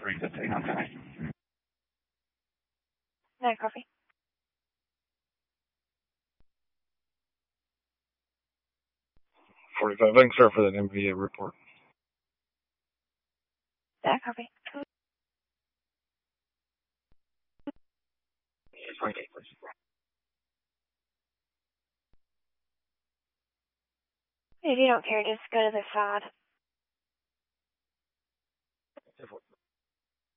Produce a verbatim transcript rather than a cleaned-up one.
three fifteen, okay. No coffee. forty-five. Thanks, sir, for that M V A report. No coffee. twenty-eight, please. If you don't care, just go to the side.